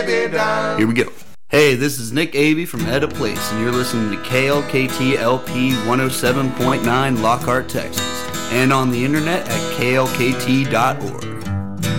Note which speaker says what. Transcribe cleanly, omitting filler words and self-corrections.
Speaker 1: Here we go. Hey, this is Nick Avey from Edda Place, and you're listening to KLKT LP 107.9 Lockhart, Texas, and on the internet at klkt.org.